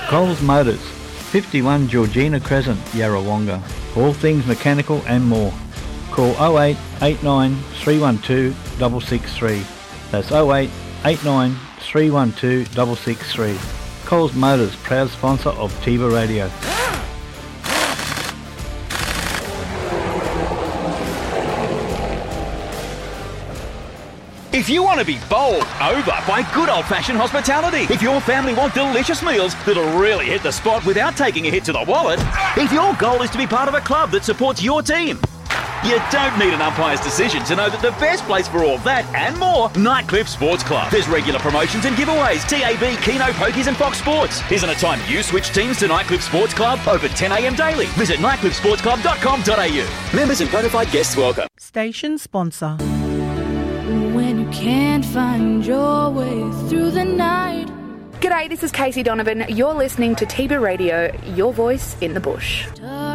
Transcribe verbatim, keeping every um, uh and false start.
Coles Motors, fifty-one Georgina Crescent, Yarrawonga. All things mechanical and more. Call oh eight eight nine three one two six six three. That's oh eight eight nine three one two six six three. Coles Motors, proud sponsor of Tiba Radio. If you want to be bowled over by good old-fashioned hospitality, if your family want delicious meals that'll really hit the spot without taking a hit to the wallet, if your goal is to be part of a club that supports your team, you don't need an umpire's decision to know that the best place for all that and more, Nightcliff Sports Club. There's regular promotions and giveaways, T A B, Keno, Pokies and Fox Sports. Isn't it time you switch teams to Nightcliff Sports Club over ten a m daily? Visit nightcliff sports club dot com dot a u. Members and bona fide guests welcome. Station sponsor. When you can't find your way through the night. G'day, this is Casey Donovan. You're listening to Tiba Radio, your voice in the bush.